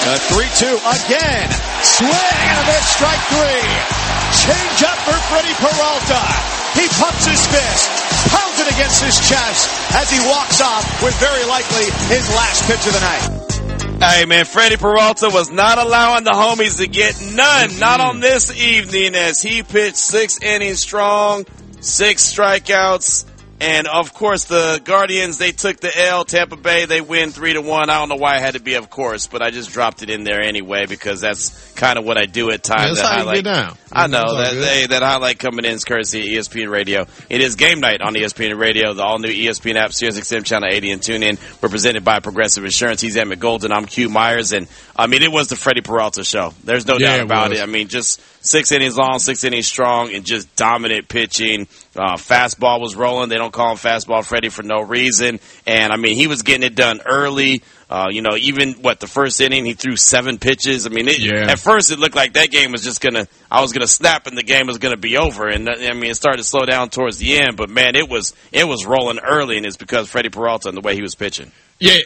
3-2 again. Swing and a miss, strike three. Change up for Freddie Peralta. He pumps his fist, pounds it against his chest as he walks off with very likely his last pitch of the night. Hey, man, Freddie Peralta was not allowing the homies to get none, not on this evening, as he pitched 6 innings strong, 6 strikeouts. And, of course, the Guardians, they took the L. Tampa Bay, they win 3-1. I don't know why it had to be, of course, but I just dropped it in there anyway because that's kind of what I do at times. That's how you get down. I know. That highlight coming in is courtesy of ESPN Radio. It is game night on ESPN Radio, the all-new ESPN app, SiriusXM Channel 80, and TuneIn. We're presented by Progressive Insurance. He's Emmett Golden. I'm Q Myers. And, I mean, it was the Freddie Peralta show. There's no doubt about it. I mean, just 6 innings long, 6 innings strong, and just dominant pitching. Fastball was rolling. They don't call him Fastball Freddie for no reason. And, I mean, he was getting it done early. Even the first inning, he threw 7 pitches. I mean, at first it looked like that game was just I was gonna snap and the game was gonna be over. And I mean, it started to slow down towards the end. But man, it was rolling early, and it's because Freddie Peralta and the way he was pitching. Yeah.